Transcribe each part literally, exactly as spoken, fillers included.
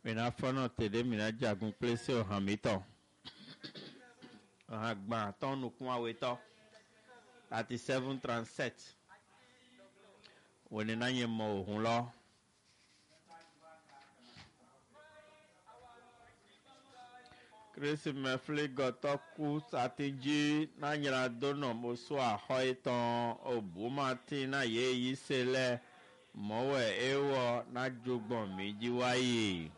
Mina fono tede mina jagun plese o hamito. Oha gba ton nu kun aweto. thirty-seven thirty-seven. Woni na yen mo ohun lo. Krisi me fligo to ku satiji na nyira dono mo so ahoiton obumati na ye yisele mowe ewo na jogbon meji waye.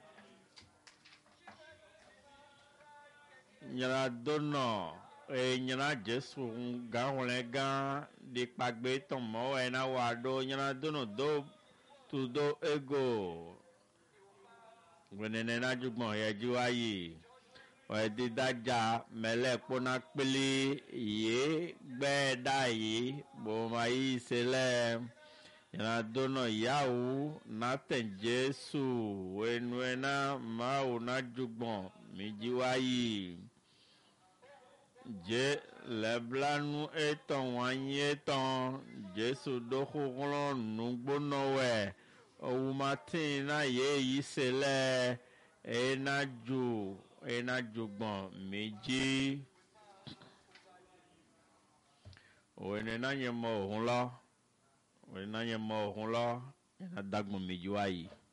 Nyira dono e nyira Jesu ga wole ga di pagbe ton mowe na wado nyira dono do tu do ego. Gwenene na jogbon ye ji waye. Wadi daja mele pona pili ye gbe da yi bo ma yi sele yana dono yawu na ten Jesu wenuena ma o na jugbon mi jiwayi je leblanu eton wanyi eton Jesu do khulon nugbono we o matin na ye yi sele e na ju ena jogbon meji wene na ye mo ohun lo wene na ye mo ohun lo ena dagbon meji wayi.